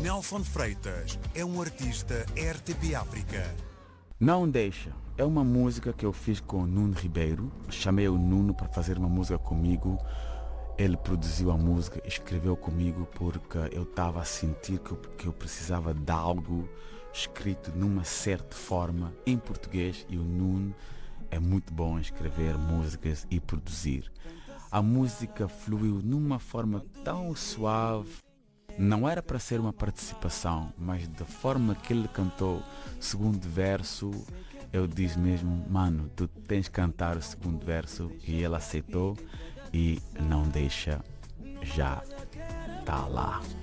Nelson Freitas é um artista RTP África. Não Deixa é uma música que eu fiz com o Nuno Ribeiro. Chamei o Nuno para fazer uma música comigo. Ele produziu a música, escreveu comigo porque eu estava a sentir que eu precisava de algo escrito numa certa forma em português, e o Nuno é muito bom em escrever músicas e produzir. A música fluiu numa forma tão suave. Não era para ser uma participação, mas da forma que ele cantou o segundo verso, eu disse mesmo, mano, tu tens que cantar o segundo verso, e ele aceitou, e Não Deixa já tá lá.